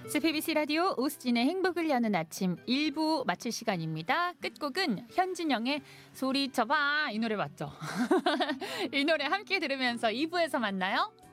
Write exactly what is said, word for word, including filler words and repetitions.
제이피비씨 라디오 오수진의 행복을 여는 아침 일 부 마칠 시간입니다. 끝곡은 현진영의 소리쳐봐 이 노래 맞죠? 이 노래 함께 들으면서 이 부에서 만나요.